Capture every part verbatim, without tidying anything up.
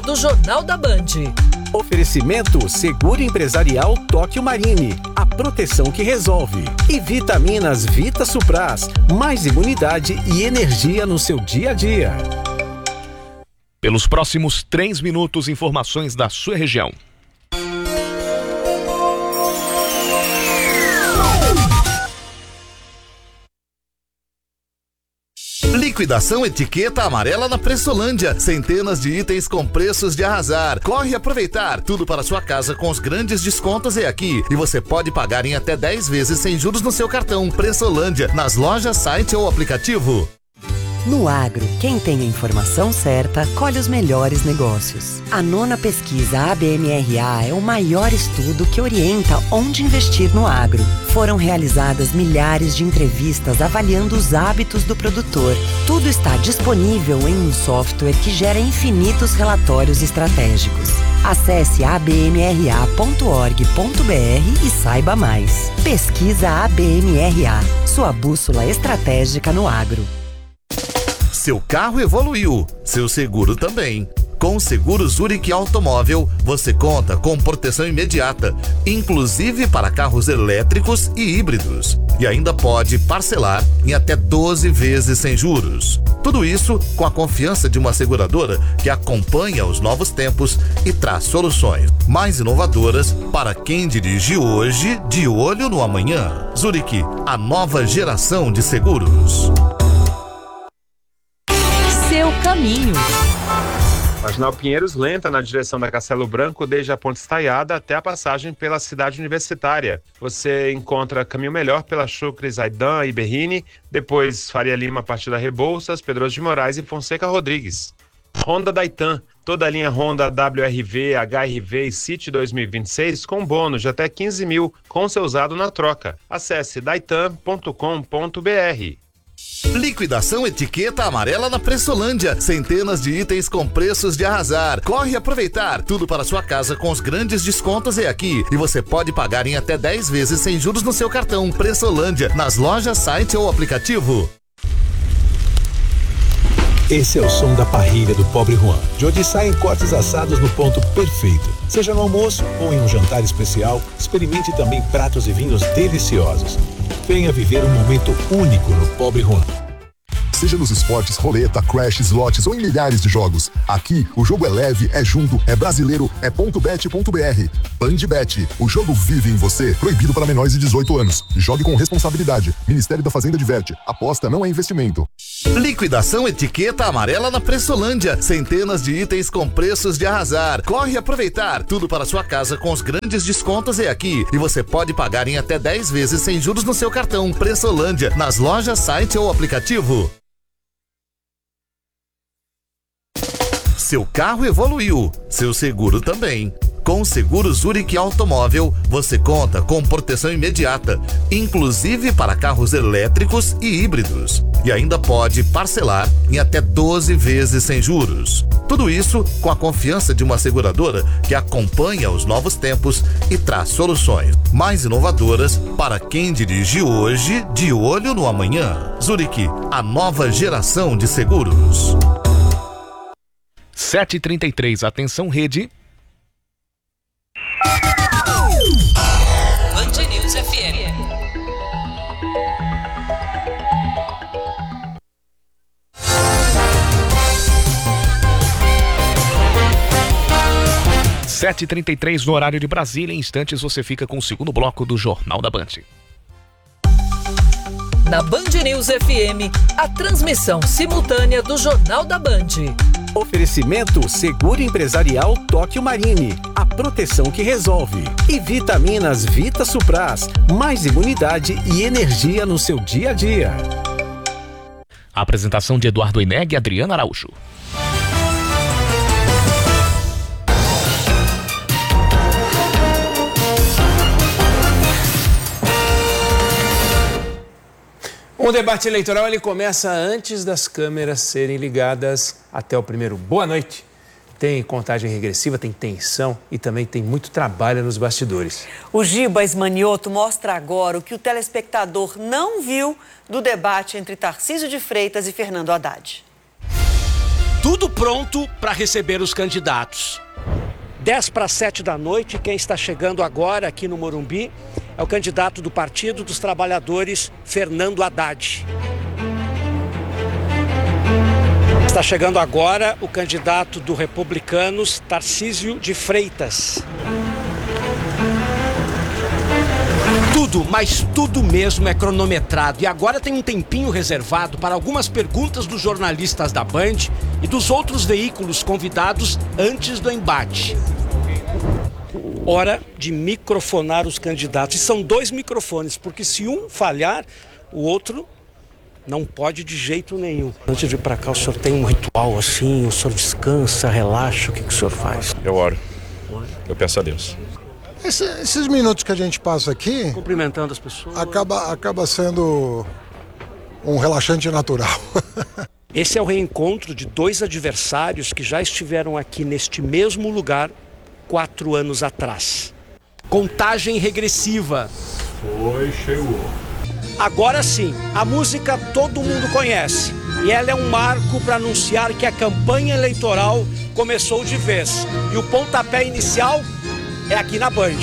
do Jornal da Band. Oferecimento Seguro Empresarial Tóquio Marine, a proteção que resolve. E vitaminas Vita Supras, mais imunidade e energia no seu dia a dia. Pelos próximos três minutos, informações da sua região. Liquidação Etiqueta Amarela na Pressolândia. Centenas de itens com preços de arrasar. Corre aproveitar. Tudo para sua casa com os grandes descontos é aqui. E você pode pagar em até dez vezes sem juros no seu cartão. Pressolândia, nas lojas, site ou aplicativo. No agro, quem tem a informação certa, colhe os melhores negócios. A nona pesquisa A B M R A é o maior estudo que orienta onde investir no agro. Foram realizadas milhares de entrevistas avaliando os hábitos do produtor. Tudo está disponível em um software que gera infinitos relatórios estratégicos. Acesse a b m r a ponto org ponto b r e saiba mais. Pesquisa A B M R A, sua bússola estratégica no agro. Seu carro evoluiu, seu seguro também. Com o seguro Zurich Automóvel, você conta com proteção imediata, inclusive para carros elétricos e híbridos. E ainda pode parcelar em até doze vezes sem juros. Tudo isso com a confiança de uma seguradora que acompanha os novos tempos e traz soluções mais inovadoras para quem dirige hoje, de olho no amanhã. Zurich, a nova geração de seguros. Seu caminho. Marginal Pinheiros lenta na direção da Castelo Branco, desde a Ponte Estaiada até a passagem pela cidade universitária. Você encontra caminho melhor pela Chucre, Zaidan e Berrini, depois Faria Lima a partir da Rebouças, Pedroso de Moraes e Fonseca Rodrigues. Honda Daitan, toda a linha Honda W R V, H R V e City dois mil e vinte e seis com bônus de até quinze mil com seu usado na troca. Acesse daitan ponto com ponto b r. Liquidação Etiqueta Amarela na Pressolândia. Centenas de itens com preços de arrasar. Corre aproveitar. Tudo para sua casa com os grandes descontos é aqui. E você pode pagar em até dez vezes sem juros no seu cartão. Pressolândia, nas lojas, site ou aplicativo. Esse é o som da parrilha do Pobre Juan, de onde saem cortes assados no ponto perfeito. Seja no almoço ou em um jantar especial, experimente também pratos e vinhos deliciosos. Venha viver um momento único no Pobre Juan. Seja nos esportes, roleta, crash, slots ou em milhares de jogos. Aqui, o jogo é leve, é junto, é brasileiro, é ponto bet ponto b r. Bandbet, o jogo vive em você. Proibido para menores de dezoito anos. Jogue com responsabilidade. Ministério da Fazenda diverte. Aposta não é investimento. Liquidação Etiqueta Amarela na Pressolândia. Centenas de itens com preços de arrasar. Corre aproveitar. Tudo para sua casa com os grandes descontos é aqui. E você pode pagar em até dez vezes sem juros no seu cartão. Pressolândia, nas lojas, site ou aplicativo. Seu carro evoluiu, seu seguro também. Com o seguro Zurich Automóvel, você conta com proteção imediata, inclusive para carros elétricos e híbridos. E ainda pode parcelar em até doze vezes sem juros. Tudo isso com a confiança de uma seguradora que acompanha os novos tempos e traz soluções mais inovadoras para quem dirige hoje, de olho no amanhã. Zurich, a nova geração de seguros. sete e trinta e três, atenção rede. Band News F M. sete e trinta e três no horário de Brasília. Em instantes você fica com o segundo bloco do Jornal da Band. Na Band News F M, a transmissão simultânea do Jornal da Band. Oferecimento Seguro Empresarial Tóquio Marine, a proteção que resolve. E vitaminas Vita Supras, mais imunidade e energia no seu dia a dia. A apresentação de Eduardo Eneg e Adriana Araújo. O debate eleitoral ele começa antes das câmeras serem ligadas até o primeiro. Boa noite. Tem contagem regressiva, tem tensão e também tem muito trabalho nos bastidores. O Giba Esmanioto mostra agora o que o telespectador não viu do debate entre Tarcísio de Freitas e Fernando Haddad. tudo pronto para receber os candidatos. dez para sete da noite, quem está chegando agora aqui no Morumbi é o candidato do Partido dos Trabalhadores, Fernando Haddad. Está chegando agora o candidato do Republicanos, Tarcísio de Freitas. Tudo, mas tudo mesmo é cronometrado e agora tem um tempinho reservado para algumas perguntas dos jornalistas da Band e dos outros veículos convidados antes do embate. Hora de microfonar os candidatos. E são dois microfones, porque se um falhar, o outro não pode de jeito nenhum. Antes de ir para cá, o senhor tem um ritual assim? O senhor descansa, relaxa? O que, que o senhor faz? Eu oro. Eu peço a Deus. Esse, esses minutos que a gente passa aqui... Cumprimentando as pessoas. Acaba, acaba sendo um relaxante natural. Esse é o reencontro de dois adversários que já estiveram aqui neste mesmo lugar quatro anos atrás. Contagem regressiva. Foi, chegou. Agora sim, a música todo mundo conhece. E ela é um marco para anunciar que a campanha eleitoral começou de vez. E o pontapé inicial é aqui na Band.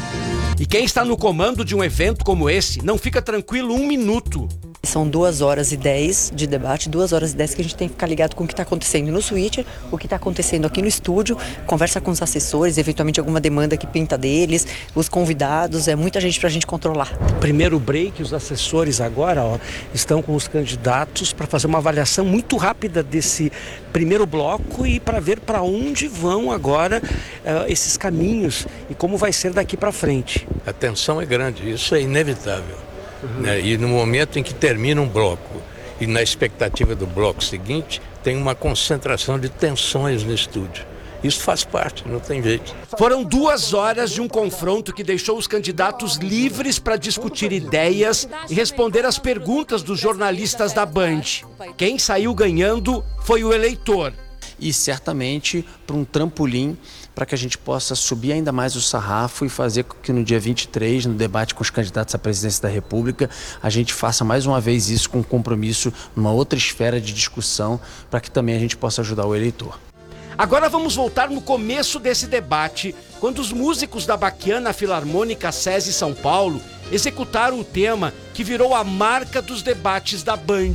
E quem está no comando de um evento como esse não fica tranquilo um minuto. São duas horas e dez de debate, duas horas e dez que a gente tem que ficar ligado com o que está acontecendo no switcher, o que está acontecendo aqui no estúdio, conversa com os assessores, eventualmente alguma demanda que pinta deles, os convidados, é muita gente para a gente controlar. Primeiro break, os assessores agora ó, estão com os candidatos para fazer uma avaliação muito rápida desse primeiro bloco e para ver para onde vão agora uh, esses caminhos e como vai ser daqui para frente. A tensão é grande, isso é inevitável. Uhum. Né? E no momento em que termina um bloco e na expectativa do bloco seguinte, tem uma concentração de tensões no estúdio. Isso faz parte, não tem jeito. Foram duas horas de um confronto que deixou os candidatos livres para discutir ideias e responder às perguntas dos jornalistas da Band. Quem saiu ganhando foi o eleitor. E certamente para um trampolim para que a gente possa subir ainda mais o sarrafo e fazer com que no dia vinte e três, no debate com os candidatos à presidência da República, a gente faça mais uma vez isso com um compromisso numa outra esfera de discussão para que também a gente possa ajudar o eleitor. Agora vamos voltar no começo desse debate, quando os músicos da Baquiana Filarmônica SESI São Paulo executaram o tema que virou a marca dos debates da Band.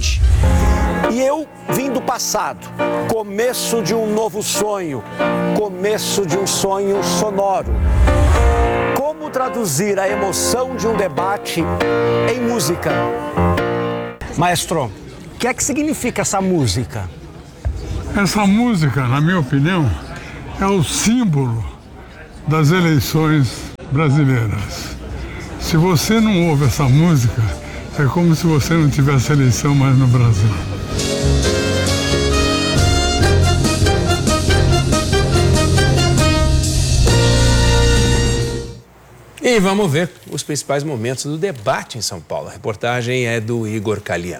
E eu vim do passado, começo de um novo sonho, começo de um sonho sonoro. Como traduzir a emoção de um debate em música? Maestro, o que é que significa essa música? Essa música, na minha opinião, é o símbolo das eleições brasileiras. Se você não ouve essa música, é como se você não tivesse eleição mais no Brasil. E vamos ver os principais momentos do debate em São Paulo. A reportagem é do Igor Calian.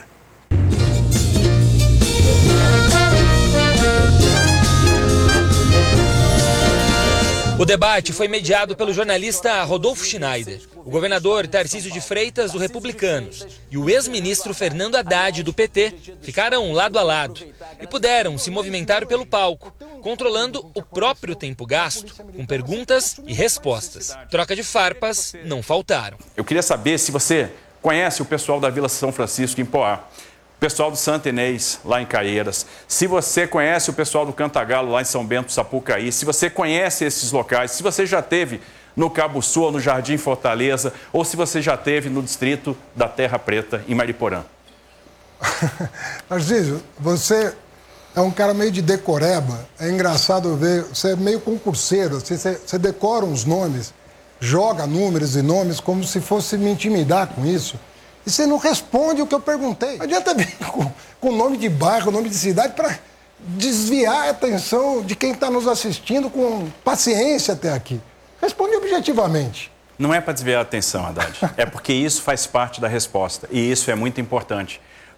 O debate foi mediado pelo jornalista Rodolfo Schneider. O governador Tarcísio de Freitas, do Republicanos, e o ex-ministro Fernando Haddad, do P T, ficaram lado a lado e puderam se movimentar pelo palco, controlando o próprio tempo gasto, com perguntas e respostas. Troca de farpas não faltaram. Eu queria saber se você conhece o pessoal da Vila São Francisco, em Poá, o pessoal do Santa Inês, lá em Caieiras, se você conhece o pessoal do Cantagalo, lá em São Bento, Sapucaí, se você conhece esses locais, se você já esteve no Cabo Sul, no Jardim Fortaleza, ou se você já esteve no distrito da Terra Preta, em Mariporã. Narciso, você é um cara meio de decoreba, é engraçado ver, você é meio concurseiro, você, você decora uns nomes, joga números e nomes como se fosse me intimidar com isso. E você não responde o que eu perguntei. Não adianta vir com, com nome de bairro, nome de cidade, para desviar a atenção de quem está nos assistindo com paciência até aqui. Responde objetivamente. Não é para desviar a atenção, Haddad. É porque isso faz parte da resposta. E isso é muito importante.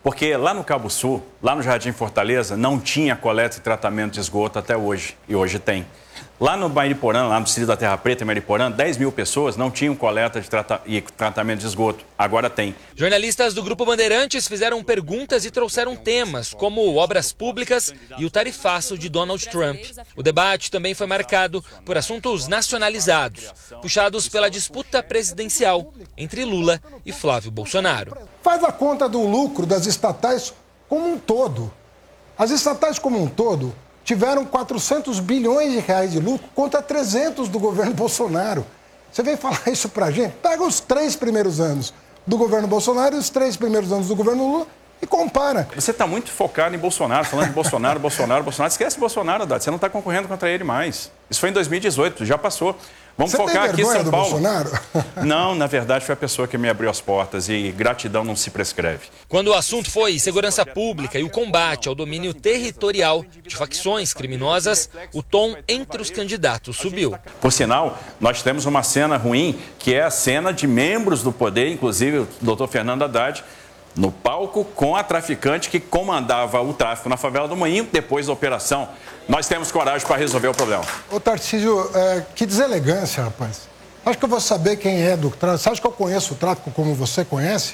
Porque lá no Cabo Sul, lá no Jardim Fortaleza, não tinha coleta e tratamento de esgoto até hoje, e hoje tem. Lá no Mariporã, lá no Distrito da Terra Preta, em Mariporã, dez mil pessoas não tinham coleta de trata e tratamento de esgoto. Agora tem. Jornalistas do Grupo Bandeirantes fizeram perguntas e trouxeram temas, como obras públicas e o tarifaço de Donald Trump. O debate também foi marcado por assuntos nacionalizados, puxados pela disputa presidencial entre Lula e Flávio Bolsonaro. Faz a conta do lucro das estatais como um todo. As estatais como um todo tiveram quatrocentos bilhões de reais de lucro contra trezentos do governo Bolsonaro. Você vem falar isso pra gente? Pega os três primeiros anos do governo Bolsonaro e os três primeiros anos do governo Lula e compara. Você está muito focado em Bolsonaro, falando de Bolsonaro, Bolsonaro, Bolsonaro. Esquece Bolsonaro, Haddad. Você não está concorrendo contra ele mais. Isso foi em dois mil e dezoito, já passou. Vamos Você focar tem aqui em São do Paulo. Bolsonaro? Não, na verdade foi a pessoa que me abriu as portas e gratidão não se prescreve. Quando o assunto foi segurança pública e o combate ao domínio territorial de facções criminosas, o tom entre os candidatos subiu. Por sinal, nós temos uma cena ruim, que é a cena de membros do poder, inclusive o doutor Fernando Haddad, no palco com a traficante que comandava o tráfico na favela do Moinho depois da operação. Nós temos coragem para resolver o problema. Ô, Tarcísio, é, que deselegância, rapaz. Acho que eu vou saber quem é do tráfico. Você acha que eu conheço o tráfico como você conhece?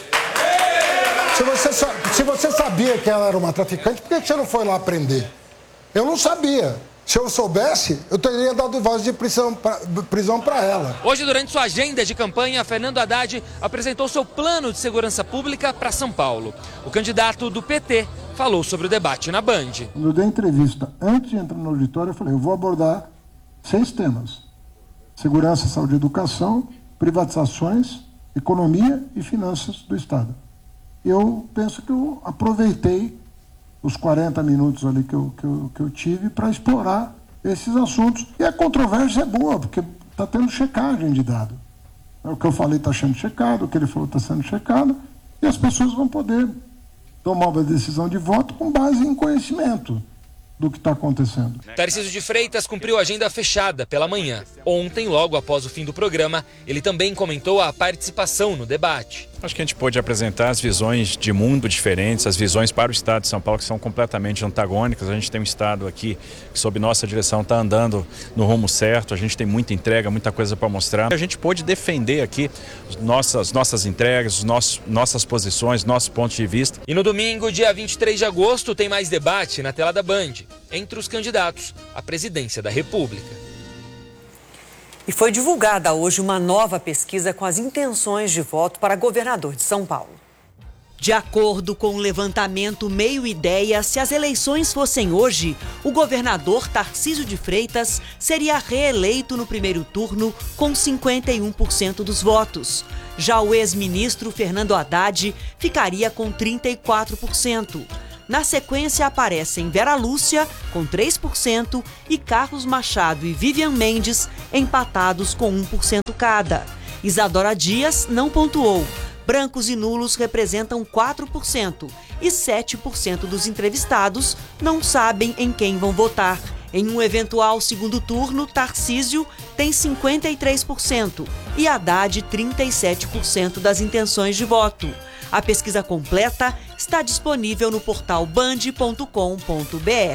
Se você, se você sabia que ela era uma traficante, por que você não foi lá prender? Eu não sabia. Se eu soubesse, eu teria dado voz de prisão pra, prisão para ela. Hoje, durante sua agenda de campanha, Fernando Haddad apresentou seu plano de segurança pública para São Paulo. O candidato do P T falou sobre o debate na Band. Quando eu dei entrevista antes de entrar no auditório, eu falei, eu vou abordar seis temas. Segurança, saúde e educação, privatizações, economia e finanças do Estado. Eu penso que eu aproveitei os quarenta minutos ali que eu, que eu, que eu tive para explorar esses assuntos. E a controvérsia é boa, porque está tendo checagem de dado. O que eu falei está sendo checado, o que ele falou está sendo checado, e as pessoas vão poder tomar uma decisão de voto com base em conhecimento do que está acontecendo. Tarcísio de Freitas cumpriu a agenda fechada pela manhã. Ontem, logo após o fim do programa, ele também comentou a participação no debate. Acho que a gente pôde apresentar as visões de mundo diferentes, as visões para o Estado de São Paulo que são completamente antagônicas. A gente tem um Estado aqui que, sob nossa direção, está andando no rumo certo. A gente tem muita entrega, muita coisa para mostrar. A gente pôde defender aqui nossas, nossas entregas, os nossos, nossas posições, nossos pontos de vista. E no domingo, dia vinte e três de agosto, tem mais debate na tela da Band, entre os candidatos à presidência da República. E foi divulgada hoje uma nova pesquisa com as intenções de voto para governador de São Paulo. De acordo com o levantamento Meio Ideia, se as eleições fossem hoje, o governador Tarcísio de Freitas seria reeleito no primeiro turno com cinquenta e um por cento dos votos. Já o ex-ministro Fernando Haddad ficaria com trinta e quatro por cento. Na sequência aparecem Vera Lúcia, com três por cento, e Carlos Machado e Vivian Mendes, empatados com um por cento cada. Isadora Dias não pontuou. Brancos e nulos representam quatro por cento e sete por cento dos entrevistados não sabem em quem vão votar. Em um eventual segundo turno, Tarcísio tem cinquenta e três por cento e Haddad trinta e sete por cento das intenções de voto. A pesquisa completa está disponível no portal band ponto com ponto br.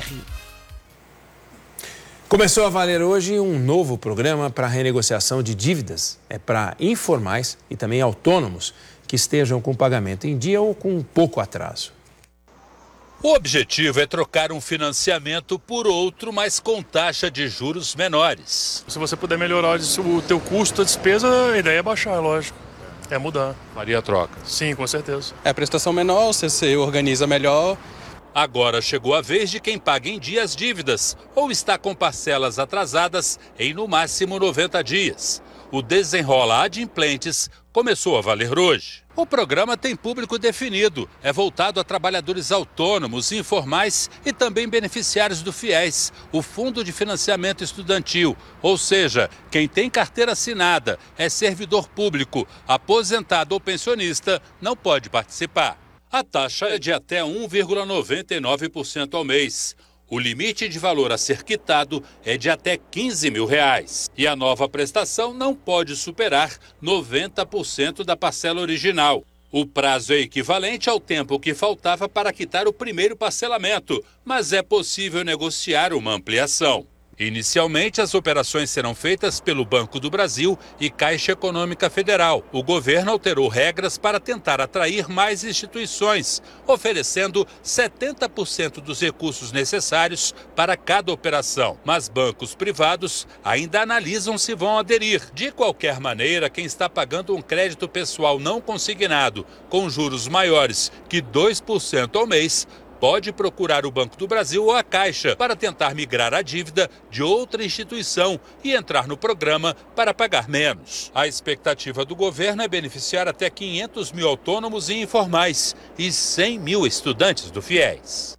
Começou a valer hoje um novo programa para renegociação de dívidas. É para informais e também autônomos que estejam com pagamento em dia ou com pouco atraso. O objetivo é trocar um financiamento por outro, mas com taxa de juros menores. Se você puder melhorar o teu custo, a despesa, a ideia é baixar, lógico. É mudar. Faria a troca? Sim, com certeza. É a prestação menor, você se organiza melhor. Agora chegou a vez de quem paga em dia as dívidas ou está com parcelas atrasadas em no máximo noventa dias. O Desenrola Adimplentes começou a valer hoje. O programa tem público definido, é voltado a trabalhadores autônomos, informais e também beneficiários do FIES, o Fundo de Financiamento Estudantil. Ou seja, quem tem carteira assinada, é servidor público, aposentado ou pensionista, não pode participar. A taxa é de até um vírgula noventa e nove por cento ao mês. O limite de valor a ser quitado é de até quinze mil reais. E a nova prestação não pode superar noventa por cento da parcela original. O prazo é equivalente ao tempo que faltava para quitar o primeiro parcelamento, mas é possível negociar uma ampliação. Inicialmente, as operações serão feitas pelo Banco do Brasil e Caixa Econômica Federal. O governo alterou regras para tentar atrair mais instituições, oferecendo setenta por cento dos recursos necessários para cada operação. Mas bancos privados ainda analisam se vão aderir. De qualquer maneira, quem está pagando um crédito pessoal não consignado com juros maiores que dois por cento ao mês pode procurar o Banco do Brasil ou a Caixa para tentar migrar a dívida de outra instituição e entrar no programa para pagar menos. A expectativa do governo é beneficiar até quinhentos mil autônomos e informais e cem mil estudantes do FIES.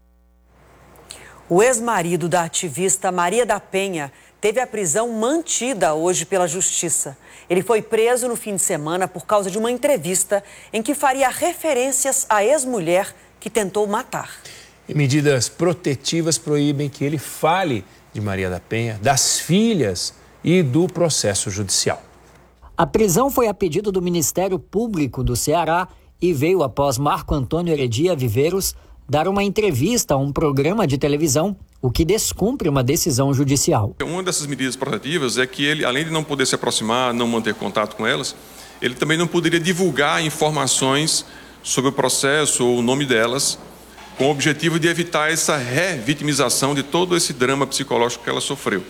O ex-marido da ativista Maria da Penha teve a prisão mantida hoje pela Justiça. Ele foi preso no fim de semana por causa de uma entrevista em que faria referências à ex-mulher que tentou matar. E medidas protetivas proíbem que ele fale de Maria da Penha, das filhas e do processo judicial. A prisão foi a pedido do Ministério Público do Ceará e veio após Marco Antônio Heredia Viveiros dar uma entrevista a um programa de televisão, o que descumpre uma decisão judicial. Uma dessas medidas protetivas é que ele, além de não poder se aproximar, não manter contato com elas, ele também não poderia divulgar informações sobre o processo ou o nome delas, com o objetivo de evitar essa revitimização de todo esse drama psicológico que ela sofreu.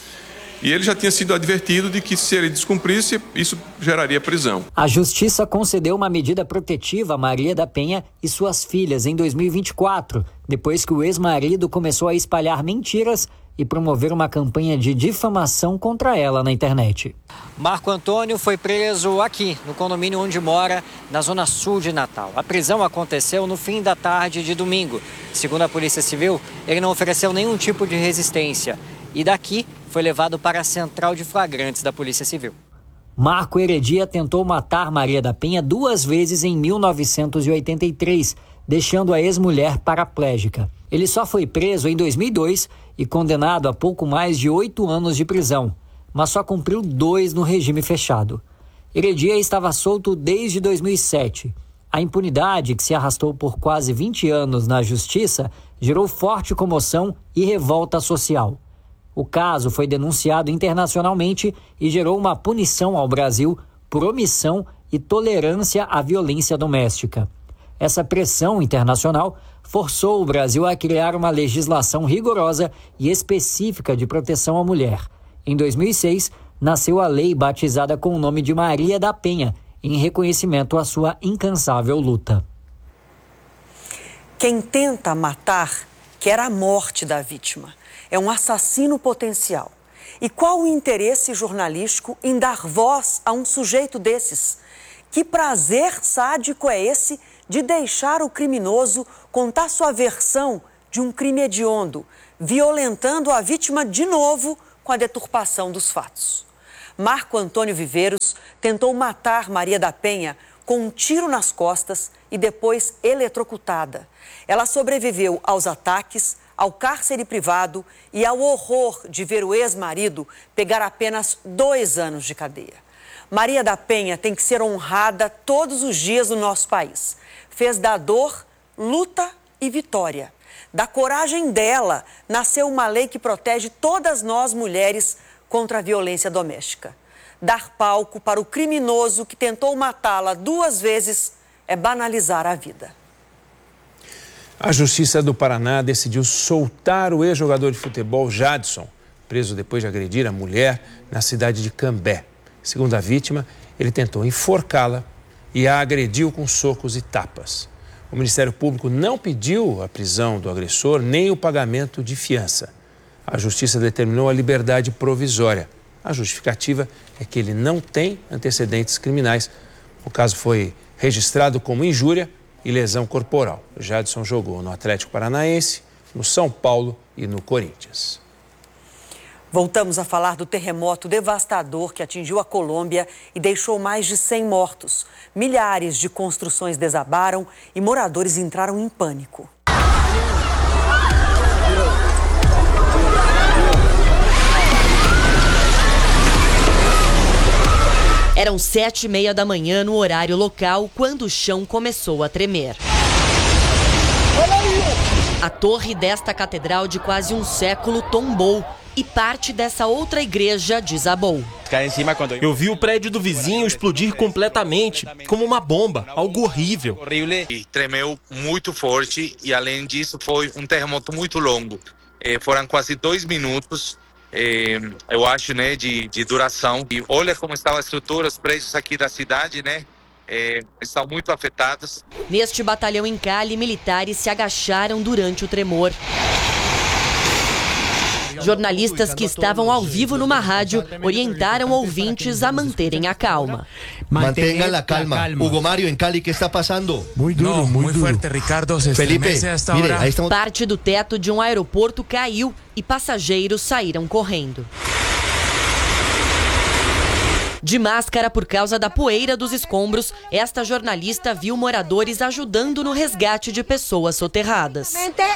E ele já tinha sido advertido de que, se ele descumprisse, isso geraria prisão. A Justiça concedeu uma medida protetiva a Maria da Penha e suas filhas em dois mil e vinte e quatro, depois que o ex-marido começou a espalhar mentiras e promover uma campanha de difamação contra ela na internet. Marco Antônio foi preso aqui, no condomínio onde mora, na zona sul de Natal. A prisão aconteceu no fim da tarde de domingo. Segundo a Polícia Civil, ele não ofereceu nenhum tipo de resistência. E daqui foi levado para a central de flagrantes da Polícia Civil. Marco Heredia tentou matar Maria da Penha duas vezes em mil novecentos e oitenta e três, deixando a ex-mulher paraplégica. Ele só foi preso em dois mil e dois e condenado a pouco mais de oito anos de prisão, mas só cumpriu dois no regime fechado. Heredia estava solto desde dois mil e sete. A impunidade, que se arrastou por quase vinte anos na Justiça, gerou forte comoção e revolta social. O caso foi denunciado internacionalmente e gerou uma punição ao Brasil por omissão e tolerância à violência doméstica. Essa pressão internacional forçou o Brasil a criar uma legislação rigorosa e específica de proteção à mulher. Em dois mil e seis, nasceu a lei batizada com o nome de Maria da Penha, em reconhecimento à sua incansável luta. Quem tenta matar quer a morte da vítima. É um assassino potencial. E qual o interesse jornalístico em dar voz a um sujeito desses? Que prazer sádico é esse de deixar o criminoso contar sua versão de um crime hediondo, violentando a vítima de novo com a deturpação dos fatos? Marco Antônio Viveiros tentou matar Maria da Penha com um tiro nas costas e depois eletrocutada. Ela sobreviveu aos ataques, ao cárcere privado e ao horror de ver o ex-marido pegar apenas dois anos de cadeia. Maria da Penha tem que ser honrada todos os dias no nosso país. Fez da dor, luta e vitória. Da coragem dela, nasceu uma lei que protege todas nós mulheres contra a violência doméstica. Dar palco para o criminoso que tentou matá-la duas vezes é banalizar a vida. A Justiça do Paraná decidiu soltar o ex-jogador de futebol Jadson, preso depois de agredir a mulher na cidade de Cambé. Segundo a vítima, ele tentou enforcá-la e a agrediu com socos e tapas. O Ministério Público não pediu a prisão do agressor nem o pagamento de fiança. A Justiça determinou a liberdade provisória. A justificativa é que ele não tem antecedentes criminais. O caso foi registrado como injúria e lesão corporal. Jadson jogou no Atlético Paranaense, no São Paulo e no Corinthians. Voltamos a falar do terremoto devastador que atingiu a Colômbia e deixou mais de cem mortos. Milhares de construções desabaram e moradores entraram em pânico. Eram sete e meia da manhã no horário local quando o chão começou a tremer. A torre desta catedral de quase um século tombou e parte dessa outra igreja desabou. Eu vi o prédio do vizinho explodir completamente, como uma bomba, algo horrível. E tremeu muito forte e, além disso, foi um terremoto muito longo. Eh, foram quase dois minutos, eh, eu acho, né, de, de duração. E olha como estão as estruturas, os prédios aqui da cidade, né? É, estão muito afetados. Neste batalhão em Cali, militares se agacharam durante o tremor. Jornalistas que estavam ao vivo numa rádio orientaram ouvintes a manterem a calma. Mantengan la calma. Hugo Mario, em Cali, que está passando? Muito duro, muito forte, Ricardo. Felipe, mire, aí estamos... Parte do teto de um aeroporto caiu e passageiros saíram correndo. De máscara por causa da poeira dos escombros, esta jornalista viu moradores ajudando no resgate de pessoas soterradas.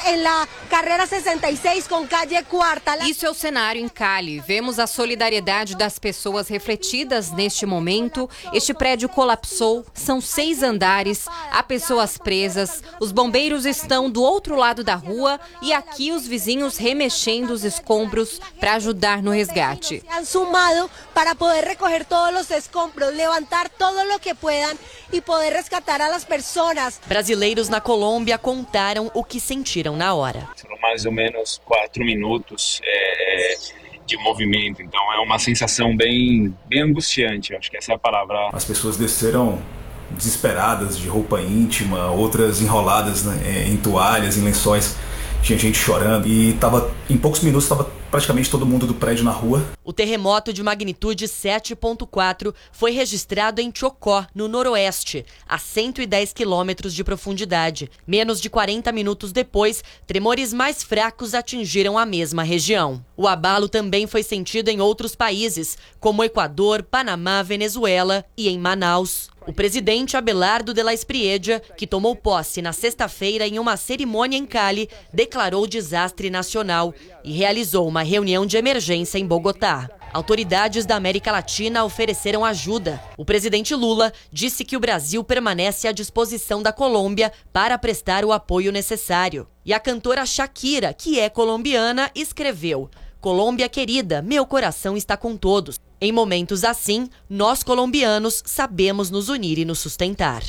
Isso é o cenário em Cali. Vemos a solidariedade das pessoas refletidas neste momento. Este prédio colapsou, são seis andares, há pessoas presas, os bombeiros estão do outro lado da rua e aqui os vizinhos remexendo os escombros para ajudar no resgate. Para poder recoger todos os escombros, levantar todo o que puedan e poder resgatar a las pessoas. Brasileiros na Colômbia contaram o que sentiram na hora. Foram mais ou menos quatro minutos é, de movimento, então é uma sensação bem, bem angustiante, eu acho que essa é a palavra. As pessoas desceram desesperadas, de roupa íntima, outras enroladas, né, em toalhas, em lençóis. Tinha gente chorando e tava, em poucos minutos estava praticamente todo mundo do prédio na rua. O terremoto de magnitude sete ponto quatro foi registrado em Chocó, no noroeste, a cento e dez quilômetros de profundidade. Menos de quarenta minutos depois, tremores mais fracos atingiram a mesma região. O abalo também foi sentido em outros países, como Equador, Panamá, Venezuela e em Manaus. O presidente Abelardo de la Espriella, que tomou posse na sexta-feira em uma cerimônia em Cali, declarou desastre nacional e realizou uma reunião de emergência em Bogotá. Autoridades da América Latina ofereceram ajuda. O presidente Lula disse que o Brasil permanece à disposição da Colômbia para prestar o apoio necessário. E a cantora Shakira, que é colombiana, escreveu: "Colômbia querida, meu coração está com todos. Em momentos assim, nós colombianos sabemos nos unir e nos sustentar."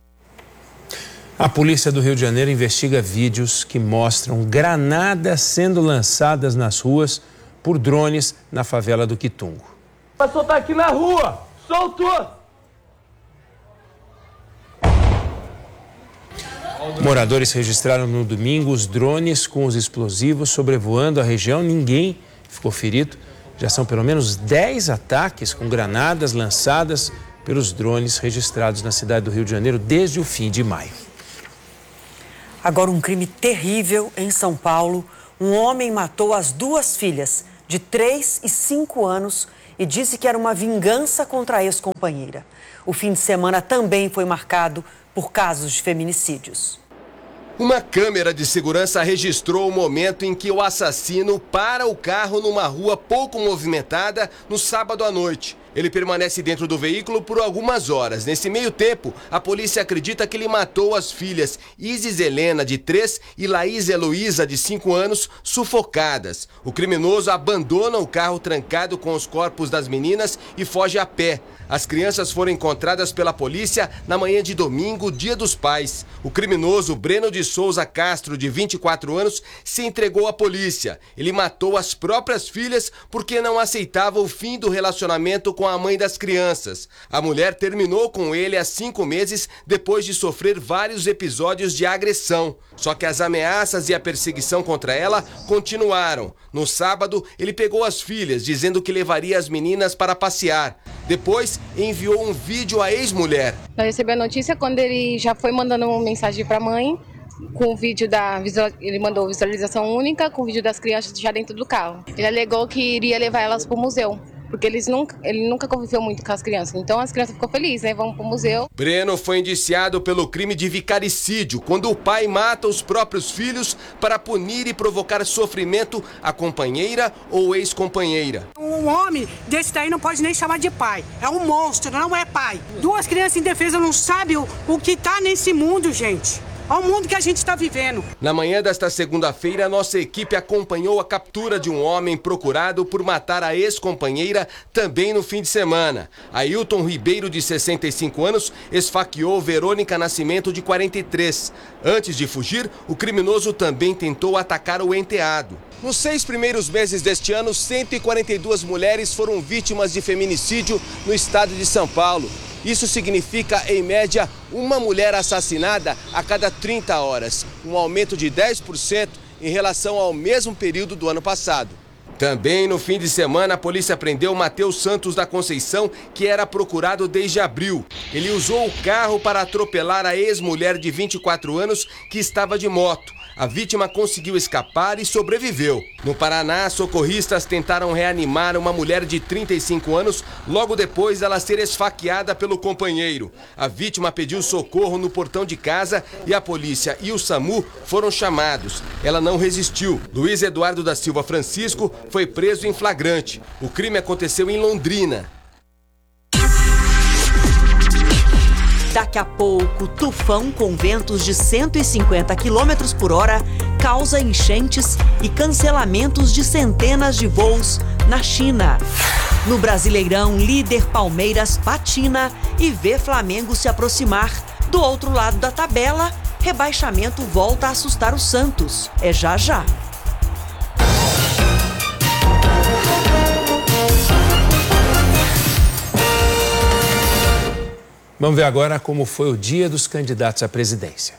A polícia do Rio de Janeiro investiga vídeos que mostram granadas sendo lançadas nas ruas por drones na favela do Quitungo. Vai soltar aqui na rua! Soltou! Moradores registraram no domingo os drones com os explosivos sobrevoando a região. Ninguém ficou ferido. Já são pelo menos dez ataques com granadas lançadas pelos drones registrados na cidade do Rio de Janeiro desde o fim de maio. Agora um crime terrível em São Paulo. Um homem matou as duas filhas, de três e cinco anos, e disse que era uma vingança contra a ex-companheira. O fim de semana também foi marcado por casos de feminicídios. Uma câmera de segurança registrou o momento em que o assassino para o carro numa rua pouco movimentada no sábado à noite. Ele permanece dentro do veículo por algumas horas. Nesse meio tempo, a polícia acredita que ele matou as filhas Isis Helena, de três, e Laís Heloísa, de cinco anos, sufocadas. O criminoso abandona o carro trancado com os corpos das meninas e foge a pé. As crianças foram encontradas pela polícia na manhã de domingo, dia dos pais. O criminoso Breno de Souza Castro, de vinte e quatro anos, se entregou à polícia. Ele matou as próprias filhas porque não aceitava o fim do relacionamento com a mãe das crianças. A mulher terminou com ele há cinco meses depois de sofrer vários episódios de agressão. Só que as ameaças e a perseguição contra ela continuaram. No sábado, ele pegou as filhas, dizendo que levaria as meninas para passear. Depois, enviou um vídeo à ex-mulher. Eu recebi a notícia quando ele já foi mandando uma mensagem para a mãe, com o vídeo da visual... ele mandou visualização única, com o vídeo das crianças já dentro do carro. Ele alegou que iria levar elas para o museu, porque eles nunca, ele nunca conviveu muito com as crianças. Então as crianças ficam felizes, né? Vamos pro museu. Breno foi indiciado pelo crime de vicaricídio, quando o pai mata os próprios filhos para punir e provocar sofrimento à companheira ou ex-companheira. Um homem desse daí não pode nem chamar de pai. É um monstro, não é pai. Duas crianças indefesas não sabem o, o que tá nesse mundo, gente. Olha o mundo que a gente está vivendo. Na manhã desta segunda-feira, nossa equipe acompanhou a captura de um homem procurado por matar a ex-companheira também no fim de semana. Ailton Ribeiro, de sessenta e cinco anos, esfaqueou Verônica Nascimento, de quarenta e três. Antes de fugir, o criminoso também tentou atacar o enteado. Nos seis primeiros meses deste ano, cento e quarenta e duas mulheres foram vítimas de feminicídio no estado de São Paulo. Isso significa, em média, uma mulher assassinada a cada trinta horas, um aumento de dez por cento em relação ao mesmo período do ano passado. Também no fim de semana, a polícia prendeu Matheus Santos da Conceição, que era procurado desde abril. Ele usou o carro para atropelar a ex-mulher de vinte e quatro anos que estava de moto. A vítima conseguiu escapar e sobreviveu. No Paraná, socorristas tentaram reanimar uma mulher de trinta e cinco anos logo depois dela ser esfaqueada pelo companheiro. A vítima pediu socorro no portão de casa e a polícia e o SAMU foram chamados. Ela não resistiu. Luiz Eduardo da Silva Francisco foi preso em flagrante. O crime aconteceu em Londrina. Daqui a pouco, tufão com ventos de cento e cinquenta quilômetros por hora causa enchentes e cancelamentos de centenas de voos na China. No Brasileirão, líder Palmeiras patina e vê Flamengo se aproximar. Do outro lado da tabela, rebaixamento volta a assustar o Santos. É já já. Vamos ver agora como foi o dia dos candidatos à presidência.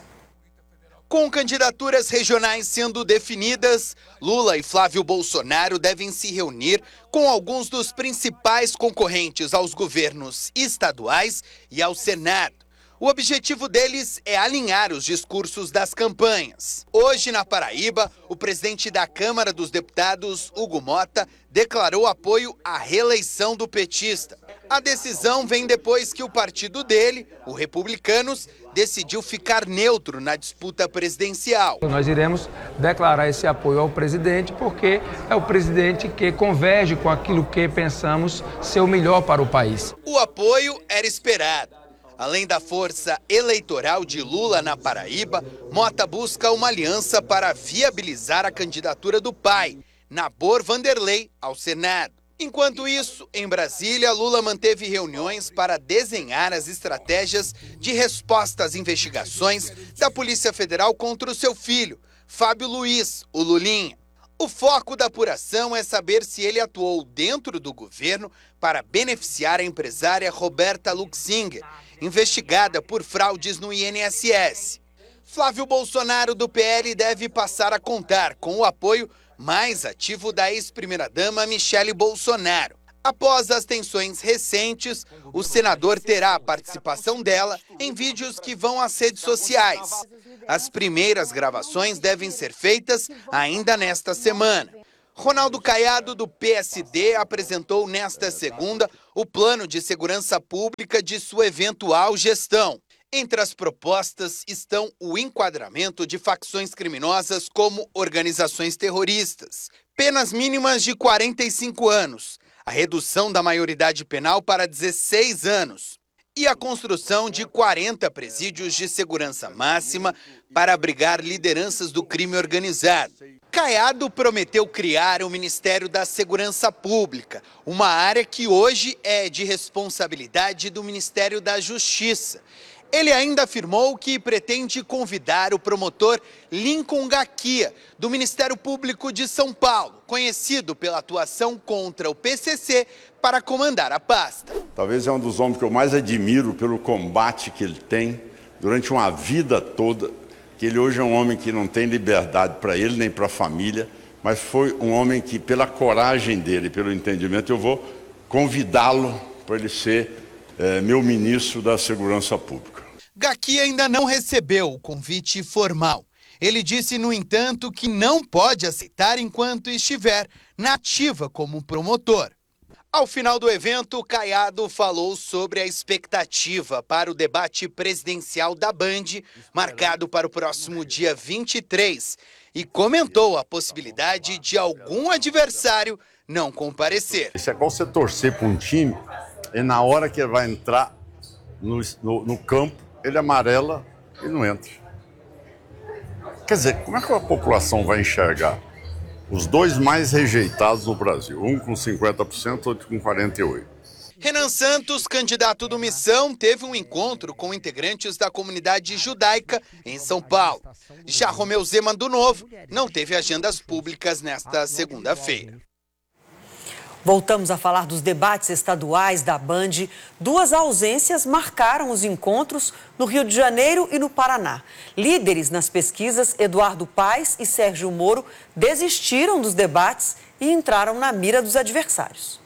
Com candidaturas regionais sendo definidas, Lula e Flávio Bolsonaro devem se reunir com alguns dos principais concorrentes aos governos estaduais e ao Senado. O objetivo deles é alinhar os discursos das campanhas. Hoje, na Paraíba, o presidente da Câmara dos Deputados, Hugo Mota, declarou apoio à reeleição do petista. A decisão vem depois que o partido dele, o Republicanos, decidiu ficar neutro na disputa presidencial. Nós iremos declarar esse apoio ao presidente porque é o presidente que converge com aquilo que pensamos ser o melhor para o país. O apoio era esperado. Além da força eleitoral de Lula na Paraíba, Mota busca uma aliança para viabilizar a candidatura do pai, Nabor Vanderlei, ao Senado. Enquanto isso, em Brasília, Lula manteve reuniões para desenhar as estratégias de resposta às investigações da Polícia Federal contra o seu filho, Fábio Luiz, o Lulinha. O foco da apuração é saber se ele atuou dentro do governo para beneficiar a empresária Roberta Luxinger, investigada por fraudes no I N S S. Flávio Bolsonaro, do P L, deve passar a contar com o apoio mais ativo da ex-primeira-dama Michele Bolsonaro. Após as tensões recentes, o senador terá a participação dela em vídeos que vão às redes sociais. As primeiras gravações devem ser feitas ainda nesta semana. Ronaldo Caiado, do P S D, apresentou nesta segunda o plano de segurança pública de sua eventual gestão. Entre as propostas estão o enquadramento de facções criminosas como organizações terroristas, penas mínimas de quarenta e cinco anos, a redução da maioridade penal para dezesseis anos e a construção de quarenta presídios de segurança máxima para abrigar lideranças do crime organizado. Caiado prometeu criar o Ministério da Segurança Pública, uma área que hoje é de responsabilidade do Ministério da Justiça. Ele ainda afirmou que pretende convidar o promotor Lincoln Gaquia, do Ministério Público de São Paulo, conhecido pela atuação contra o P C C, para comandar a pasta. Talvez é um dos homens que eu mais admiro pelo combate que ele tem durante uma vida toda, que ele hoje é um homem que não tem liberdade para ele nem para a família, mas foi um homem que, pela coragem dele, pelo entendimento, eu vou convidá-lo para ele ser é, meu ministro da Segurança Pública. Gaquia ainda não recebeu o convite formal. Ele disse, no entanto, que não pode aceitar enquanto estiver na ativa como promotor. Ao final do evento, Caiado falou sobre a expectativa para o debate presidencial da Band, marcado para o próximo dia vinte e três, e comentou a possibilidade de algum adversário não comparecer. Isso é igual você torcer para um time e na hora que ele vai entrar no, no, no campo, ele amarela e não entra. Quer dizer, como é que a população vai enxergar os dois mais rejeitados no Brasil? Um com cinquenta por cento, outro com quarenta e oito por cento. Renan Santos, candidato do Missão, teve um encontro com integrantes da comunidade judaica em São Paulo. Já Romeu Zema, do Novo, não teve agendas públicas nesta segunda-feira. Voltamos a falar dos debates estaduais da Band. Duas ausências marcaram os encontros no Rio de Janeiro e no Paraná. Líderes nas pesquisas, Eduardo Paes e Sérgio Moro, desistiram dos debates e entraram na mira dos adversários.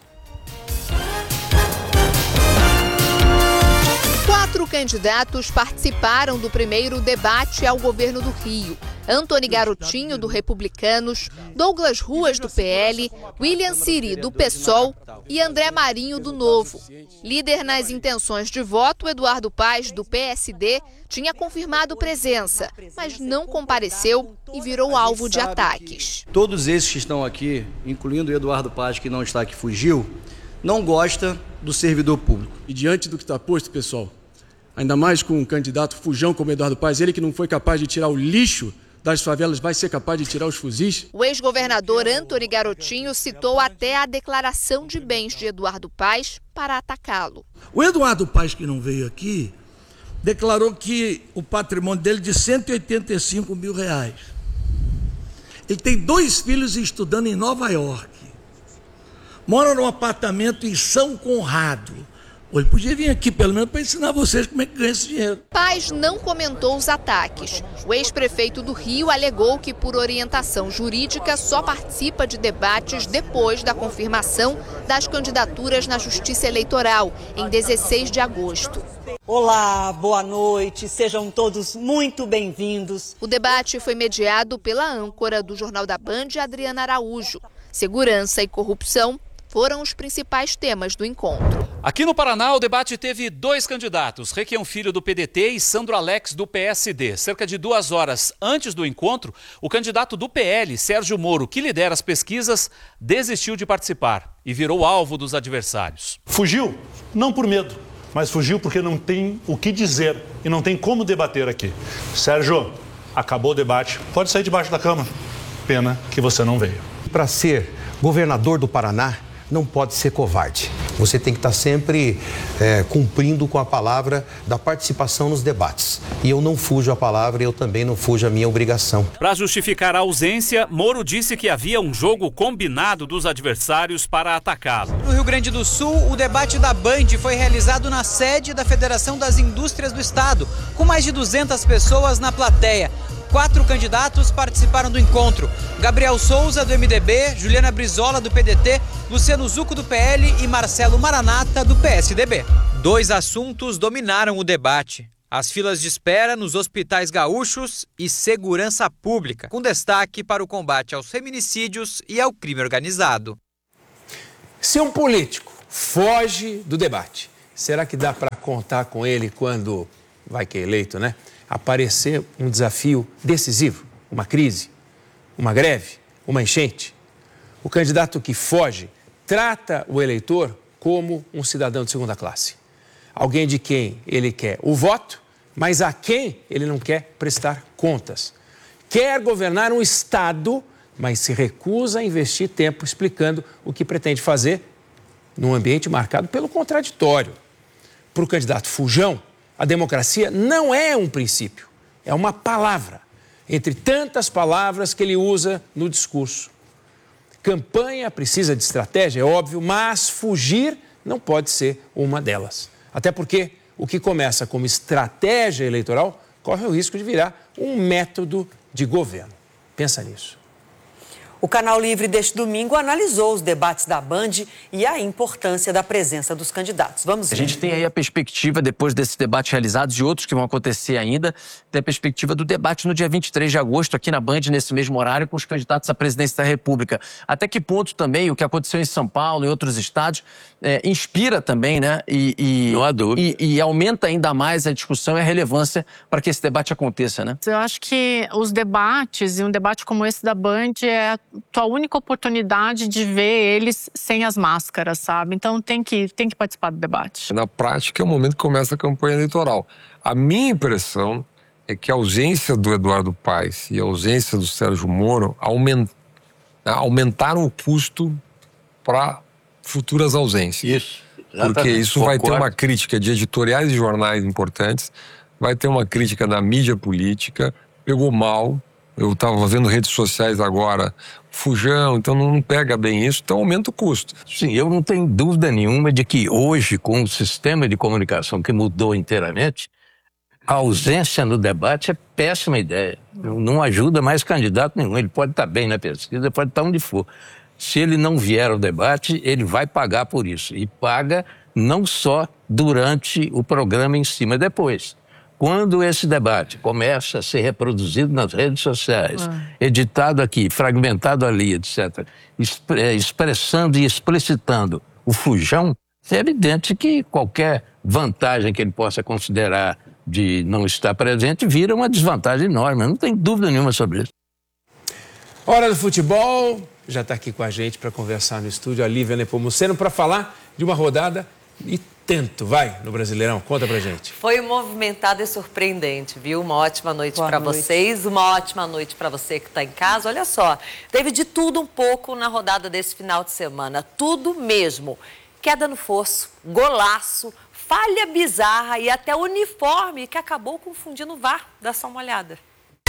Quatro candidatos participaram do primeiro debate ao governo do Rio. Antony Garotinho, do Republicanos, Douglas Ruas, do P L, William Siri, do PSOL e André Marinho, do Novo. Líder nas intenções de voto, Eduardo Paes, do P S D, tinha confirmado presença, mas não compareceu e virou alvo de ataques. Todos esses que estão aqui, incluindo o Eduardo Paes, que não está aqui, fugiu, não gosta do servidor público. E diante do que está posto, pessoal, ainda mais com um candidato fujão como Eduardo Paes, ele que não foi capaz de tirar o lixo das favelas, vai ser capaz de tirar os fuzis? O ex-governador Antony Garotinho citou até a declaração de bens de Eduardo Paes para atacá-lo. O Eduardo Paes, que não veio aqui, declarou que o patrimônio dele é de cento e oitenta e cinco mil reais. Ele tem dois filhos estudando em Nova York. Mora num apartamento em São Conrado. Ele podia vir aqui, pelo menos, para ensinar vocês como é que ganha esse dinheiro. Paes não comentou os ataques. O ex-prefeito do Rio alegou que, por orientação jurídica, só participa de debates depois da confirmação das candidaturas na Justiça Eleitoral, em dezesseis de agosto. Olá, boa noite, sejam todos muito bem-vindos. O debate foi mediado pela âncora do Jornal da Band, Adriana Araújo. Segurança e corrupção foram os principais temas do encontro. Aqui no Paraná, o debate teve dois candidatos, Requião Filho, do P D T, e Sandro Alex, do P S D. Cerca de duas horas antes do encontro, o candidato do P L, Sérgio Moro, que lidera as pesquisas, desistiu de participar e virou alvo dos adversários. Fugiu, não por medo, mas fugiu porque não tem o que dizer e não tem como debater aqui. Sérgio, acabou o debate, pode sair debaixo da cama. Pena que você não veio. Para ser governador do Paraná, não pode ser covarde. Você tem que estar sempre é, cumprindo com a palavra da participação nos debates. E eu não fujo a palavra e eu também não fujo a minha obrigação. Para justificar a ausência, Moro disse que havia um jogo combinado dos adversários para atacá-lo. No Rio Grande do Sul, o debate da Band foi realizado na sede da Federação das Indústrias do Estado, com mais de duzentas pessoas na plateia. Quatro candidatos participaram do encontro: Gabriel Souza, do M D B, Juliana Brizola, do P D T, Luciano Zucco, do P L e Marcelo Maranata, do P S D B. Dois assuntos dominaram o debate: as filas de espera nos hospitais gaúchos e segurança pública, com destaque para o combate aos feminicídios e ao crime organizado. Se um político foge do debate, será que dá para contar com ele quando vai que é eleito, né? Aparecer um desafio decisivo, uma crise, uma greve, uma enchente. O candidato que foge trata o eleitor como um cidadão de segunda classe. Alguém de quem ele quer o voto, mas a quem ele não quer prestar contas. Quer governar um Estado, mas se recusa a investir tempo explicando o que pretende fazer num ambiente marcado pelo contraditório. Para o candidato fujão, a democracia não é um princípio, é uma palavra, entre tantas palavras que ele usa no discurso. Campanha precisa de estratégia, é óbvio, mas fugir não pode ser uma delas. Até porque o que começa como estratégia eleitoral corre o risco de virar um método de governo. Pensa nisso. O Canal Livre deste domingo analisou os debates da Band e a importância da presença dos candidatos. Vamos ver. A gente tem aí a perspectiva, depois desses debates realizados e outros que vão acontecer ainda, tem a perspectiva do debate no dia vinte e três de agosto, aqui na Band, nesse mesmo horário, com os candidatos à presidência da República. Até que ponto também o que aconteceu em São Paulo e outros estados é, inspira também, né? E, e, Não há dúvida. E, e aumenta ainda mais a discussão e a relevância para que esse debate aconteça, né? Eu acho que os debates, e um debate como esse da Band, é a tua única oportunidade de ver eles sem as máscaras, sabe? Então tem que, tem que participar do debate. Na prática, é o momento que começa a campanha eleitoral. A minha impressão é que a ausência do Eduardo Paes e a ausência do Sérgio Moro aument... aumentaram o custo para futuras ausências. Isso, exatamente. Porque isso vai ter uma crítica de editoriais e jornais importantes, vai ter uma crítica da mídia política, pegou mal. Eu estava vendo redes sociais agora, Fujão, então não pega bem isso, então aumenta o custo. Sim, eu não tenho dúvida nenhuma de que hoje, com o sistema de comunicação que mudou inteiramente, a ausência no debate é péssima ideia. Não ajuda mais candidato nenhum. Ele pode estar bem na pesquisa, pode estar onde for. Se ele não vier ao debate, ele vai pagar por isso. E paga não só durante o programa em si, mas depois. Quando esse debate começa a ser reproduzido nas redes sociais, ah. editado aqui, fragmentado ali, etcétera, expressando e explicitando o fujão, é evidente que qualquer vantagem que ele possa considerar de não estar presente vira uma desvantagem enorme. Não tem dúvida nenhuma sobre isso. Hora do futebol. Já está aqui com a gente para conversar no estúdio a Lívia Nepomuceno para falar de uma rodada e tento, vai, no Brasileirão. Conta pra gente. Foi movimentado e surpreendente, viu? Uma ótima noite para vocês, uma ótima noite para você que está em casa. Olha só, teve de tudo um pouco na rodada desse final de semana. Tudo mesmo. Queda no fosso, golaço, falha bizarra e até uniforme que acabou confundindo o V A R. Dá só uma olhada.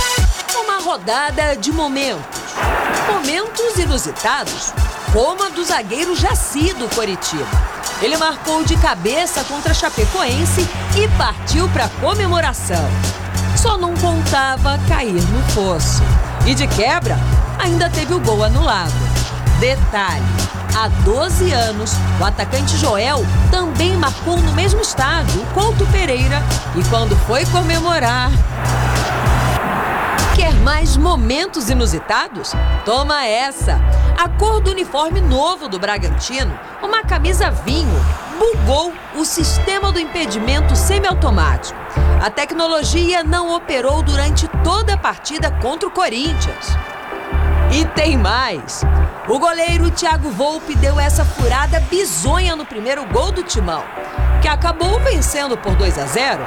Uma rodada de momentos. Momentos inusitados, como a do zagueiro Jaci do Coritiba. Ele marcou de cabeça contra a Chapecoense e partiu para a comemoração. Só não contava cair no fosso. E de quebra, ainda teve o gol anulado. Detalhe, há doze anos, o atacante Joel também marcou no mesmo estádio, o Couto Pereira, e quando foi comemorar... Quer mais momentos inusitados? Toma essa! A cor do uniforme novo do Bragantino, uma camisa vinho, bugou o sistema do impedimento semiautomático. A tecnologia não operou durante toda a partida contra o Corinthians. E tem mais! O goleiro Thiago Volpe deu essa furada bizonha no primeiro gol do Timão, que acabou vencendo por dois a zero.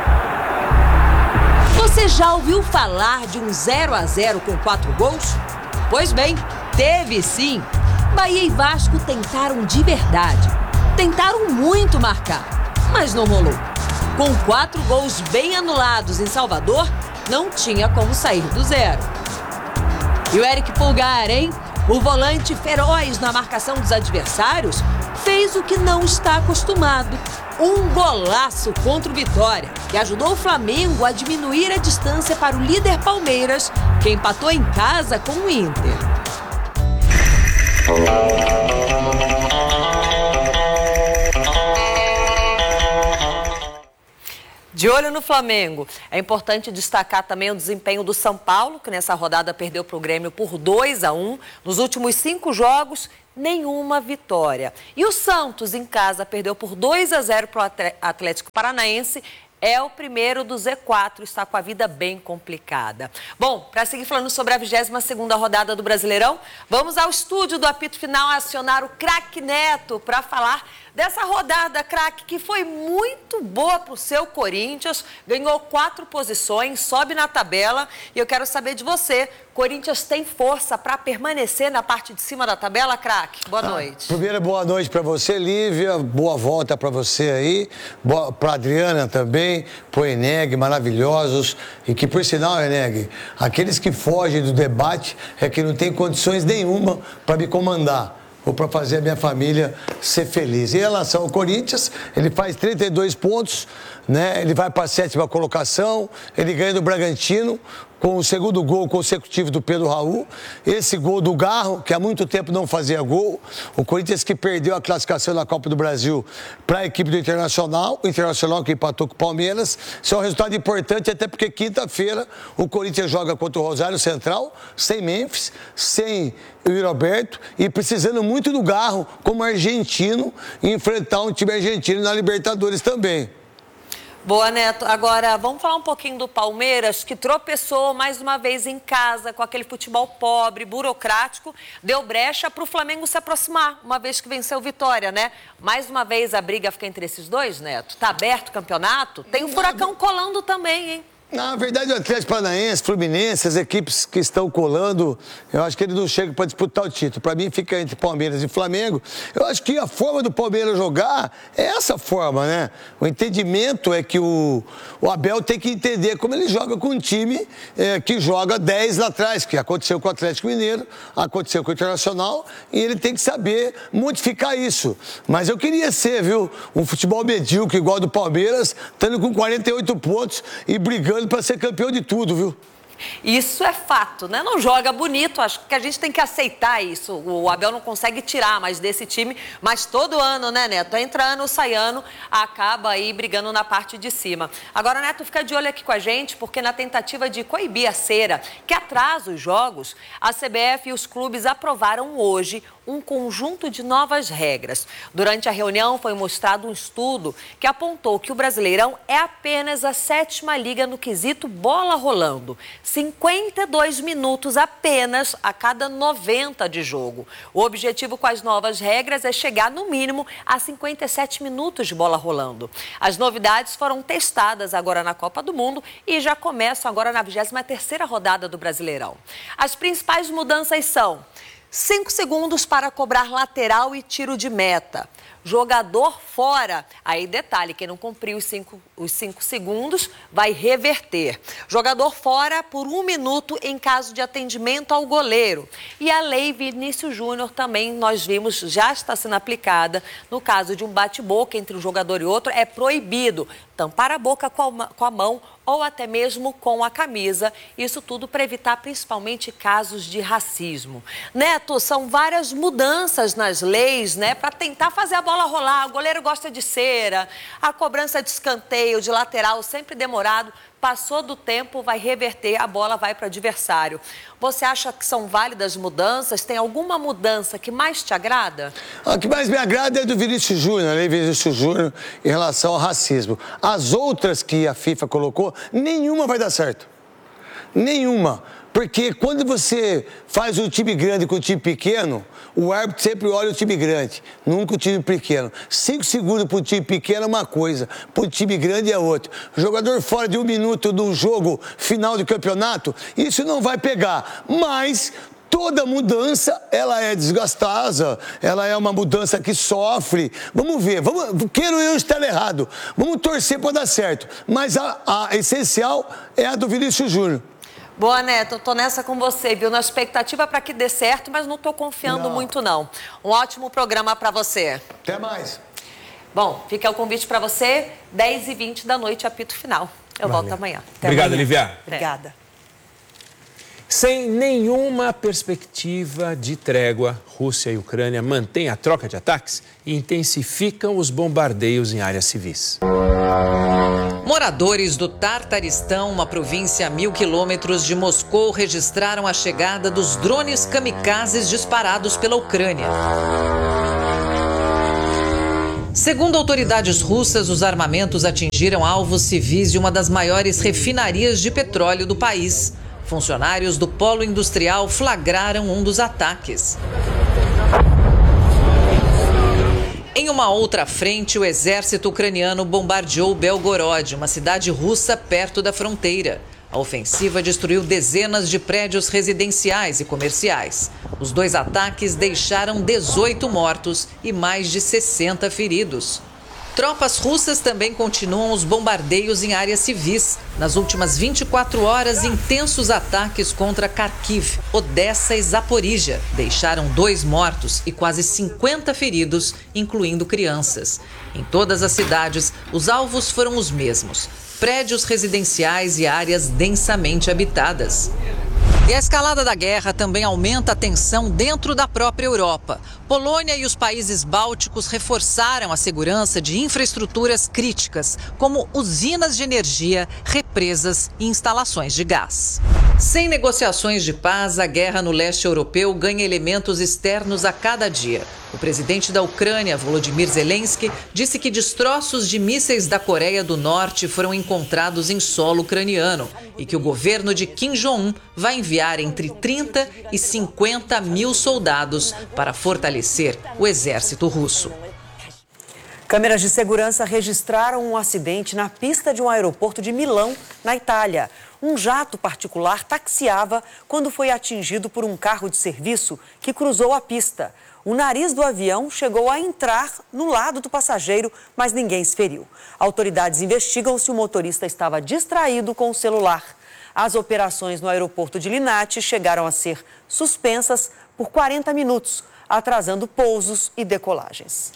Você já ouviu falar de um zero a zero com quatro gols? Pois bem, teve sim. Bahia e Vasco tentaram de verdade. Tentaram muito marcar, mas não rolou. Com quatro gols bem anulados em Salvador, não tinha como sair do zero. E o Eric Pulgar, hein? O volante feroz na marcação dos adversários fez o que não está acostumado. Um golaço contra o Vitória, que ajudou o Flamengo a diminuir a distância para o líder Palmeiras, que empatou em casa com o Inter. De olho no Flamengo, é importante destacar também o desempenho do São Paulo, que nessa rodada perdeu para o Grêmio por dois a um. Nos últimos cinco jogos, nenhuma vitória. E o Santos, em casa, perdeu por dois a zero para o Atlético Paranaense. É o primeiro do Z quatro, está com a vida bem complicada. Bom, para seguir falando sobre a vigésima segunda rodada do Brasileirão, vamos ao estúdio do apito final acionar o craque Neto para falar dessa rodada, craque, que foi muito boa para o seu Corinthians, ganhou quatro posições, sobe na tabela e eu quero saber de você, Corinthians tem força para permanecer na parte de cima da tabela, craque? Boa ah, noite. Primeiro, boa noite para você, Lívia, boa volta para você aí, para Adriana também, para o Eneg, maravilhosos, e que, por sinal, Eneg, aqueles que fogem do debate é que não tem condições nenhuma para me comandar ou para fazer a minha família ser feliz. Em relação ao Corinthians, ele faz trinta e dois pontos, né? Ele vai para a sétima colocação, ele ganha do Bragantino, com o segundo gol consecutivo do Pedro Raul, esse gol do Garro, que há muito tempo não fazia gol, o Corinthians que perdeu a classificação na Copa do Brasil para a equipe do Internacional, o Internacional que empatou com o Palmeiras. Isso é um resultado importante, até porque quinta-feira o Corinthians joga contra o Rosário Central, sem Memphis, sem o Roberto e precisando muito do Garro como argentino e enfrentar um time argentino na Libertadores também. Boa, Neto. Agora, vamos falar um pouquinho do Palmeiras, que tropeçou mais uma vez em casa com aquele futebol pobre, burocrático, deu brecha para o Flamengo se aproximar, uma vez que venceu o Vitória, né? Mais uma vez a briga fica entre esses dois, Neto? Tá aberto o campeonato? Tem o Furacão colando também, hein? Na verdade, o Atlético Paranaense, Fluminense, as equipes que estão colando, eu acho que ele não chega para disputar o título. Para mim, fica entre Palmeiras e Flamengo. Eu acho que a forma do Palmeiras jogar é essa forma, né? O entendimento é que o, o Abel tem que entender como ele joga com um time é, que joga dez lá atrás, que aconteceu com o Atlético Mineiro, aconteceu com o Internacional, e ele tem que saber modificar isso. Mas eu queria ser, viu, um futebol medíocre igual ao do Palmeiras, estando com quarenta e oito pontos e brigando para ser campeão de tudo, viu? Isso é fato, né? Não joga bonito, acho que a gente tem que aceitar isso. O Abel não consegue tirar mais desse time, mas todo ano, né, Neto? Entra ano, sai ano, acaba aí brigando na parte de cima. Agora, Neto, fica de olho aqui com a gente, porque na tentativa de coibir a cera, que atrasa os jogos, a C B F e os clubes aprovaram hoje um conjunto de novas regras. Durante a reunião foi mostrado um estudo que apontou que o Brasileirão é apenas a sétima liga no quesito bola rolando. cinquenta e dois minutos apenas a cada noventa de jogo. O objetivo com as novas regras é chegar no mínimo a cinquenta e sete minutos de bola rolando. As novidades foram testadas agora na Copa do Mundo e já começam agora na vigésima terceira rodada do Brasileirão. As principais mudanças são cinco segundos para cobrar lateral e tiro de meta. Jogador fora. Aí, detalhe, quem não cumprir os cinco, os cinco segundos vai reverter. Jogador fora por um minuto em caso de atendimento ao goleiro. E a lei Vinícius Júnior também, nós vimos, já está sendo aplicada. No caso de um bate-boca entre um jogador e outro, é proibido tampar a boca com a, com a mão ou até mesmo com a camisa. Isso tudo para evitar principalmente casos de racismo. Neto, são várias mudanças nas leis, né, para tentar fazer a bola rolar. O goleiro gosta de cera, a cobrança de escanteio, de lateral, sempre demorado. Passou do tempo, vai reverter, a bola vai para o adversário. Você acha que são válidas mudanças? Tem alguma mudança que mais te agrada? A que mais me agrada é do Vinícius Júnior, a lei Vinícius Júnior, em relação ao racismo. As outras que a FIFA colocou, nenhuma vai dar certo. Nenhuma. Porque quando você faz um time grande com um time pequeno, o árbitro sempre olha o time grande, nunca o time pequeno. Cinco segundos para um time pequeno é uma coisa, para um time grande é outra. Jogador fora de um minuto no jogo final do campeonato, isso não vai pegar. Mas toda mudança, ela é desgastosa, ela é uma mudança que sofre. Vamos ver, vamos, quero eu estar errado, vamos torcer para dar certo. Mas a, a essencial é a do Vinícius Júnior. Boa, Neto, eu tô nessa com você, viu? Na expectativa para que dê certo, mas não tô confiando não. muito, não. Um ótimo programa para você. Até mais. Bom, fica o convite para você, dez e vinte da noite, apito final. Eu Valeu. volto amanhã. Até Obrigado, amanhã. Lívia. Obrigada. Sem nenhuma perspectiva de trégua, Rússia e Ucrânia mantêm a troca de ataques e intensificam os bombardeios em áreas civis. Moradores do Tartaristão, uma província a mil quilômetros de Moscou, registraram a chegada dos drones kamikazes disparados pela Ucrânia. Segundo autoridades russas, os armamentos atingiram alvos civis de uma das maiores refinarias de petróleo do país. Funcionários do polo industrial flagraram um dos ataques. Em uma outra frente, o exército ucraniano bombardeou Belgorod, uma cidade russa perto da fronteira. A ofensiva destruiu dezenas de prédios residenciais e comerciais. Os dois ataques deixaram dezoito mortos e mais de sessenta feridos. Tropas russas também continuam os bombardeios em áreas civis. Nas últimas vinte e quatro horas, intensos ataques contra Kharkiv, Odessa e Zaporíjia deixaram dois mortos e quase cinquenta feridos, incluindo crianças. Em todas as cidades, os alvos foram os mesmos: prédios residenciais e áreas densamente habitadas. E a escalada da guerra também aumenta a tensão dentro da própria Europa. Polônia e os países bálticos reforçaram a segurança de infraestruturas críticas, como usinas de energia, represas e instalações de gás. Sem negociações de paz, a guerra no leste europeu ganha elementos externos a cada dia. O presidente da Ucrânia, Volodymyr Zelensky, disse que destroços de mísseis da Coreia do Norte foram encontrados em solo ucraniano e que o governo de Kim Jong-un vai enviar entre trinta e cinquenta mil soldados para fortalecer o exército russo. Câmeras de segurança registraram um acidente na pista de um aeroporto de Milão, na Itália. Um jato particular taxiava quando foi atingido por um carro de serviço que cruzou a pista. O nariz do avião chegou a entrar no lado do passageiro, mas ninguém se feriu. Autoridades investigam se o motorista estava distraído com o celular. As operações no aeroporto de Linate chegaram a ser suspensas por quarenta minutos, atrasando pousos e decolagens.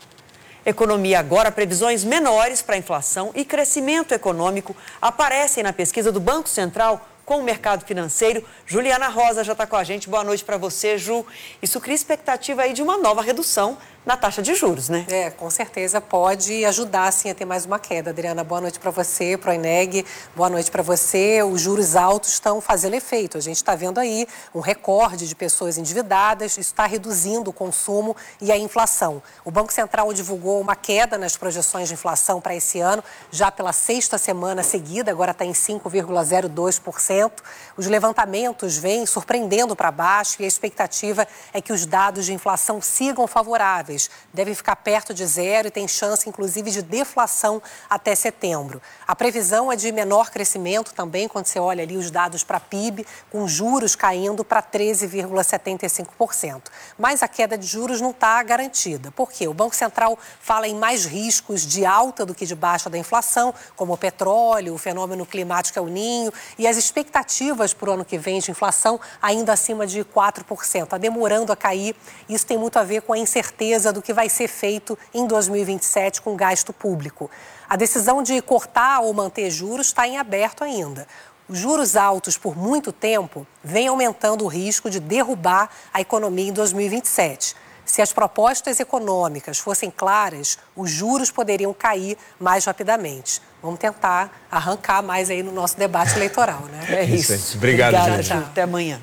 Economia agora, previsões menores para a inflação e crescimento econômico aparecem na pesquisa do Banco Central com o mercado financeiro. Juliana Rosa já está com a gente. Boa noite para você, Ju. Isso cria expectativa aí de uma nova redução na taxa de juros, né? É, com certeza pode ajudar, sim, a ter mais uma queda. Adriana, boa noite para você, para o Eneg, boa noite para você. Os juros altos estão fazendo efeito. A gente está vendo aí um recorde de pessoas endividadas, isso está reduzindo o consumo e a inflação. O Banco Central divulgou uma queda nas projeções de inflação para esse ano, já pela sexta semana seguida, agora está em cinco vírgula zero dois por cento. Os levantamentos vêm surpreendendo para baixo e a expectativa é que os dados de inflação sigam favoráveis. Deve ficar perto de zero e tem chance, inclusive, de deflação até setembro. A previsão é de menor crescimento também, quando você olha ali os dados para P I B, com juros caindo para treze vírgula setenta e cinco por cento. Mas a queda de juros não está garantida. Por quê? O Banco Central fala em mais riscos de alta do que de baixa da inflação, como o petróleo, o fenômeno climático El Niño, e as expectativas para o ano que vem de inflação ainda acima de quatro por cento. Está demorando a cair. Isso tem muito a ver com a incerteza do que vai ser feito em dois mil e vinte e sete com gasto público. A decisão de cortar ou manter juros está em aberto ainda. Os juros altos por muito tempo vêm aumentando o risco de derrubar a economia em dois mil e vinte e sete. Se as propostas econômicas fossem claras, os juros poderiam cair mais rapidamente. Vamos tentar arrancar mais aí no nosso debate eleitoral, né? É isso. isso. Obrigado, Obrigada, gente. Até amanhã.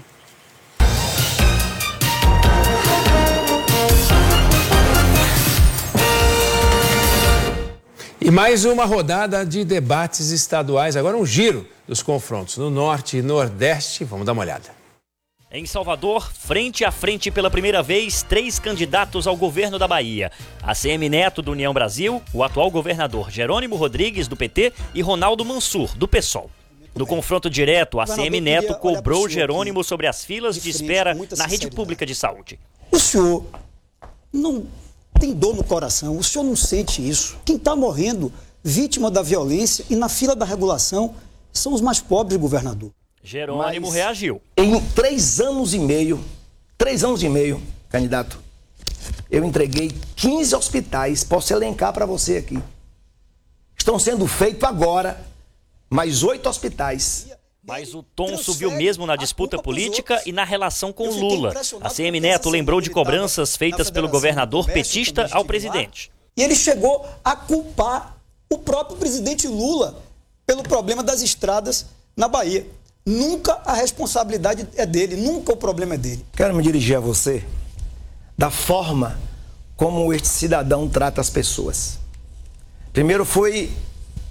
E mais uma rodada de debates estaduais, agora um giro dos confrontos no Norte e Nordeste. Vamos dar uma olhada. Em Salvador, frente a frente pela primeira vez, três candidatos ao governo da Bahia. A C M Neto, do União Brasil, o atual governador Jerônimo Rodrigues, do P T, e Ronaldo Mansur, do PSOL. No confronto direto, a C M Neto cobrou Jerônimo sobre as filas de espera na rede pública de saúde. O senhor não tem dor no coração, o senhor não sente isso. Quem está morrendo, vítima da violência e na fila da regulação, são os mais pobres, governador. Jerônimo Mas, reagiu. Em três anos e meio, três anos e meio, candidato, eu entreguei quinze hospitais, posso elencar para você aqui. Estão sendo feitos agora mais oito hospitais. Mas o tom subiu mesmo na disputa política e na relação com Lula. A C M Neto lembrou de cobranças feitas pelo governador petista ao presidente. E ele chegou a culpar o próprio presidente Lula pelo problema das estradas na Bahia. Nunca a responsabilidade é dele, nunca o problema é dele. Quero me dirigir a você da forma como este cidadão trata as pessoas. Primeiro foi